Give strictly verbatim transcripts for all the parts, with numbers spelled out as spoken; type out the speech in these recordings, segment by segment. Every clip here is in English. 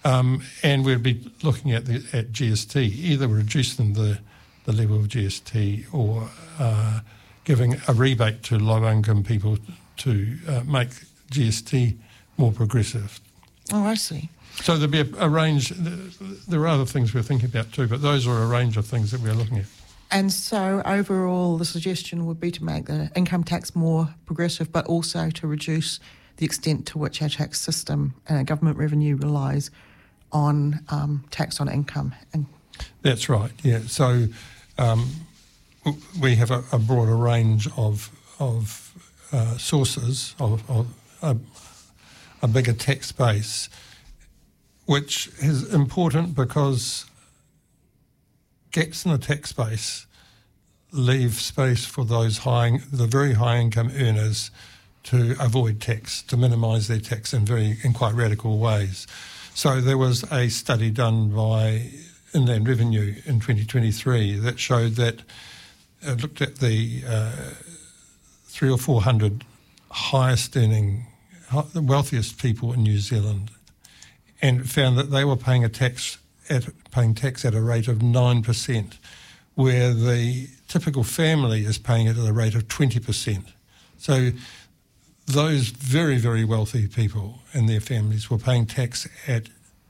Um, and we'd be looking at the at G S T, either reducing the, the level of G S T or uh, giving a rebate to low-income people to uh, make G S T more progressive. Oh, I see. So there'd be a, a range. There are other things we're thinking about too, but those are a range of things that we're looking at. And so overall, the suggestion would be to make the income tax more progressive, but also to reduce the extent to which our tax system and our government revenue relies on um, tax on income. And that's right. Yeah. So um, we have a, a broader range of of uh, sources of, of a, a bigger tax base, which is important because gaps in the tax base leave space for those high, the very high income earners to avoid tax, to minimise their tax in very in quite radical ways. So there was a study done by Inland Revenue in twenty twenty-three that showed that it looked at the uh, three or four hundred highest earning, the wealthiest people in New Zealand, and found that they were paying a tax at paying tax at a rate of nine percent, where the typical family is paying it at a rate of twenty percent. So those very, very wealthy people and their families were paying tax at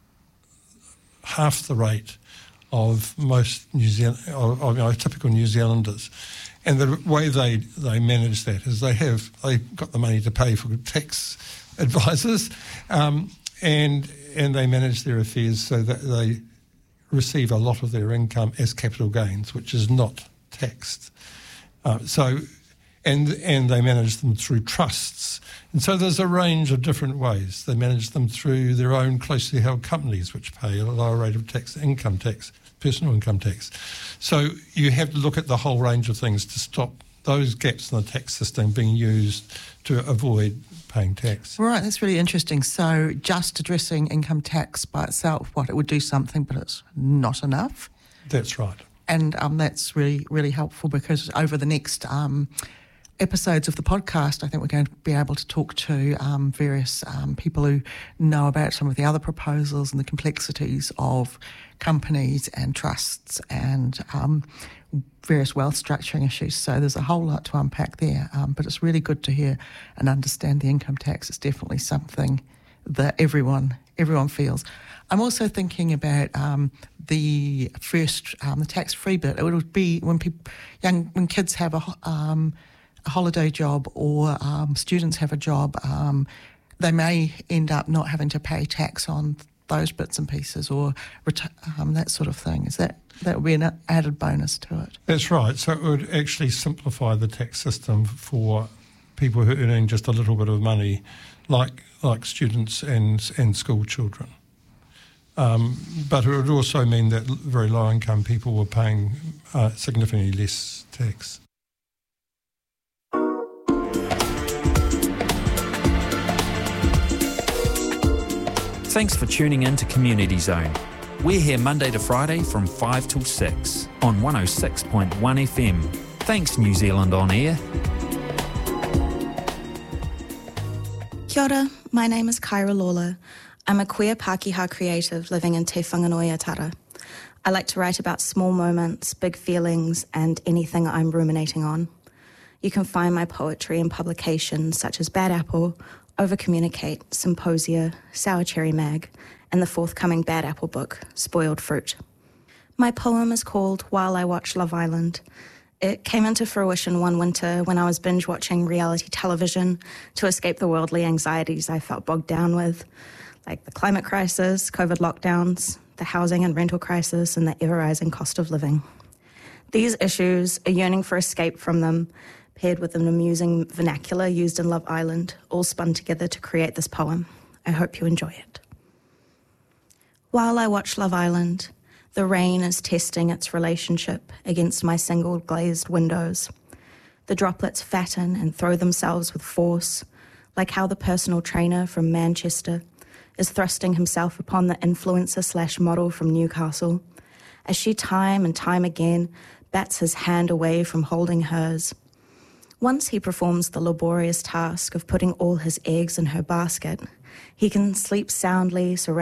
half the rate of most New Zealand, of, of you know, typical New Zealanders. And the way they, they manage that is they have they got the money to pay for tax advisors, um, and and they manage their affairs so that they receive a lot of their income as capital gains, which is not taxed. Uh, so, and and they manage them through trusts. And so there's a range of different ways. They manage them through their own closely held companies, which pay a lower rate of tax, income tax, personal income tax. So you have to look at the whole range of things to stop those gaps in the tax system being used to avoid paying tax. Right, that's really interesting. So just addressing income tax by itself, what, it would do something, but it's not enough? That's right. And um, that's really, really helpful because over the next um, episodes of the podcast, I think we're going to be able to talk to um, various um, people who know about some of the other proposals and the complexities of companies and trusts and um, various wealth structuring issues. So there's a whole lot to unpack there, um, but it's really good to hear and understand the income tax. It's definitely something that everyone everyone feels. I'm also thinking about um, the first, um, the tax-free bit. It would be when people, young, when kids have a, um, a holiday job or um, students have a job, um, they may end up not having to pay tax on those bits and pieces or ret- um, that sort of thing. Is that that would be an added bonus to it? That's right. So it would actually simplify the tax system for people who are earning just a little bit of money, like like students and and school children. Um, but it would also mean that very low income people were paying uh, significantly less tax. Thanks for tuning in to Community Zone. We're here Monday to Friday from five till six on one oh six point one F M. Thanks, New Zealand On Air. Kia ora, my name is Kyra Lawler. I'm a queer Pākehā creative living in Te Whanganui-a-Tara. I like to write about small moments, big feelings, and anything I'm ruminating on. You can find my poetry in publications such as Bad Apple, Over-Communicate, Symposia, Sour Cherry Mag, and the forthcoming Bad Apple book, Spoiled Fruit. My poem is called While I Watch Love Island. It came into fruition one winter when I was binge-watching reality television to escape the worldly anxieties I felt bogged down with, like the climate crisis, COVID lockdowns, the housing and rental crisis, and the ever-rising cost of living. These issues, a yearning for escape from them, paired with an amusing vernacular used in Love Island, all spun together to create this poem. I hope you enjoy it. While I watch Love Island, the rain is testing its relationship against my single glazed windows. The droplets fatten and throw themselves with force, like how the personal trainer from Manchester is thrusting himself upon the influencer slash model from Newcastle, as she time and time again bats his hand away from holding hers. Once he performs the laborious task of putting all his eggs in her basket, he can sleep soundly surrounded